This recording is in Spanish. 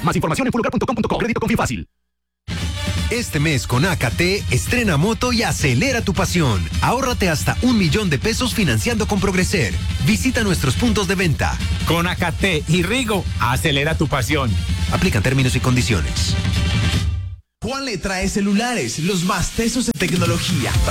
Más información en fulocar.com.co. Crédito con Fácil. Este mes con AKT, estrena moto y acelera tu pasión. Ahórrate hasta 1 millón de pesos financiando con Progreser. Visita nuestros puntos de venta. Con AKT y Rigo, acelera tu pasión. Aplican términos y condiciones. Juan le trae celulares, los más tesos en tecnología.